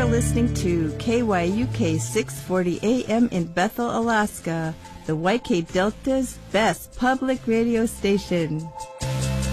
are listening to KYUK 640 AM in Bethel, Alaska, the YK Delta's best public radio station.